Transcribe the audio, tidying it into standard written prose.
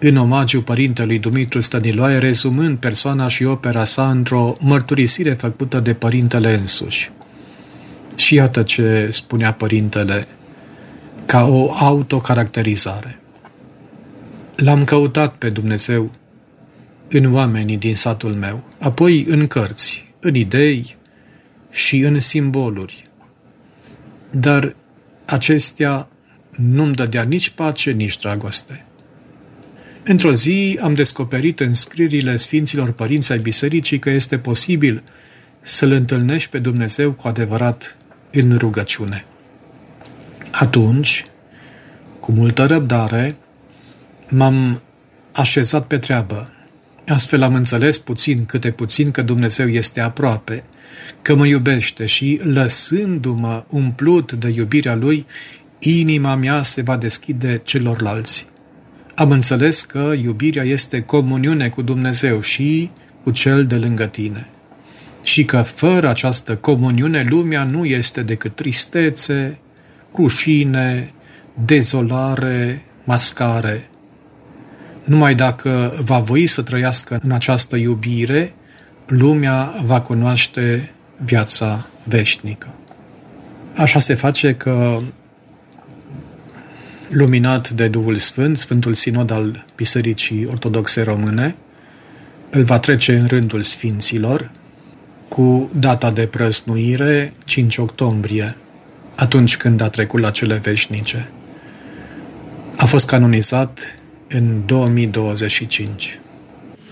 în omagiu părintelui Dumitru Stăniloae, rezumând persoana și opera sa într-o mărturisire făcută de părintele însuși. Și iată ce spunea părintele ca o autocaracterizare. L-am căutat pe Dumnezeu în oamenii din satul meu, apoi în cărți, în idei și în simboluri. Dar acestea nu-mi dădea nici pace, nici dragoste. Într-o zi am descoperit în scrierile Sfinților Părinți ai Bisericii că este posibil să-L întâlnești pe Dumnezeu cu adevărat în rugăciune. Atunci, cu multă răbdare, m-am așezat pe treabă. Astfel am înțeles puțin câte puțin că Dumnezeu este aproape, că mă iubește și, lăsându-mă umplut de iubirea Lui, inima mea se va deschide celorlalți. Am înțeles că iubirea este comuniune cu Dumnezeu și cu Cel de lângă tine. Și că fără această comuniune lumea nu este decât tristețe, rușine, dezolare, mascare. Numai dacă va voi să trăiască în această iubire, lumea va cunoaște viața veșnică. Așa se face că, luminat de Duhul Sfânt, Sfântul Sinod al Bisericii Ortodoxe Române îl va trece în rândul Sfinților cu data de prăznuire 5 octombrie, atunci când a trecut la cele veșnice. A fost canonizat în 2025.